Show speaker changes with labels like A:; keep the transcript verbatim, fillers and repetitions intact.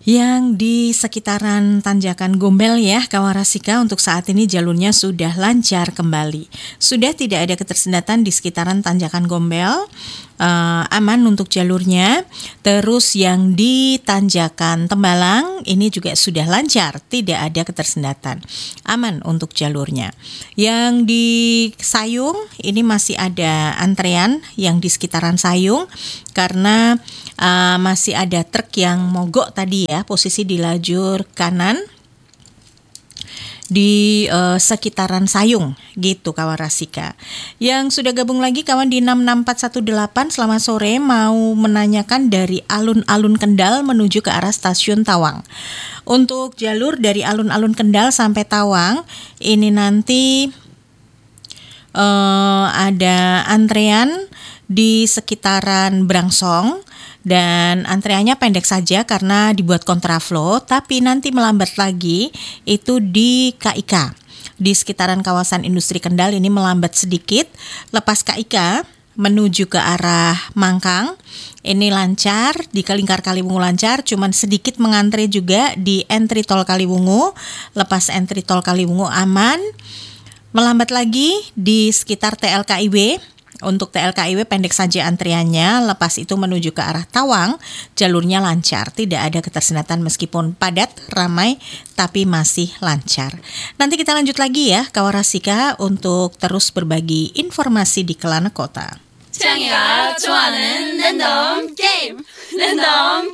A: Yang di sekitaran Tanjakan Gombel ya, Kawarasika, untuk saat ini jalurnya sudah lancar kembali. Sudah tidak ada ketersendatan di sekitaran Tanjakan Gombel, uh, aman untuk jalurnya. Terus yang di Tanjakan Tembalang ini juga sudah lancar, tidak ada ketersendatan, aman untuk jalurnya. Yang di Sayung ini masih ada antrean yang di sekitaran Sayung karena uh, masih ada truk yang mogok tadi ya, posisi di lajur kanan di uh, sekitaran Sayung gitu Kawarasika. Yang sudah gabung lagi kawan di enam enam empat satu delapan, selamat sore, mau menanyakan dari alun-alun Kendal menuju ke arah stasiun Tawang. Untuk jalur dari alun-alun Kendal sampai Tawang ini nanti uh, ada antrean di sekitaran Brangsong. Dan antreannya pendek saja karena dibuat kontraflow, tapi nanti melambat lagi itu di K I K. Di sekitaran kawasan industri Kendal ini melambat sedikit, lepas K I K menuju ke arah Mangkang. Ini lancar, di Lingkar Kaliwungu lancar, cuman sedikit mengantre juga di entry tol Kaliwungu. Lepas entry tol Kaliwungu aman. Melambat lagi di sekitar T L K I W. Untuk T L K I W pendek saja antriannya, lepas itu menuju ke arah Tawang, jalurnya lancar, tidak ada ketersendatan meskipun padat, ramai, tapi masih lancar. Nanti kita lanjut lagi ya, Kawarasika, untuk terus berbagi informasi di Kelana Kota.
B: 창이가 좋아하는 랜덤 게임 랜덤